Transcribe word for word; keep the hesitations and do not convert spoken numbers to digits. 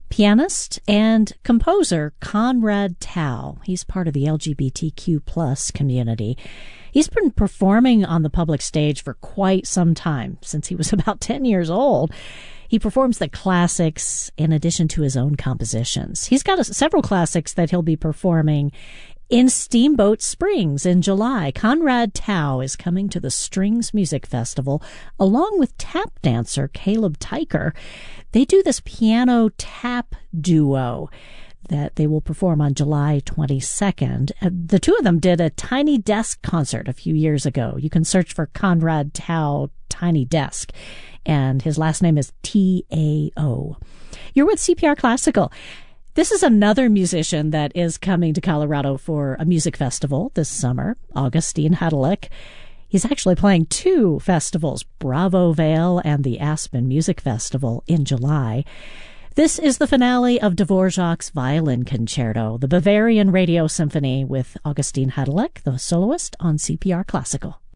pianist and composer Conrad Tao. He's part of the L G B T Q plus community. He's been performing on the public stage for quite some time, since he was about ten years old. He performs the classics in addition to his own compositions. He's got a, several classics that he'll be performing in Steamboat Springs in July. Conrad Tao is coming to the Strings Music Festival along with tap dancer Caleb Tyker. They do this piano tap duo that they will perform on July twenty-second. Uh, the two of them did a Tiny Desk concert a few years ago. You can search for Conrad Tao Tiny Desk, and his last name is T A O. You're with C P R Classical. This is another musician that is coming to Colorado for a music festival this summer, Augustine Hedelick. He's actually playing two festivals, Bravo Vale and the Aspen Music Festival in July. This is the finale of Dvorak's Violin Concerto, the Bavarian Radio Symphony with Augustine Hedelick, the soloist, on C P R Classical.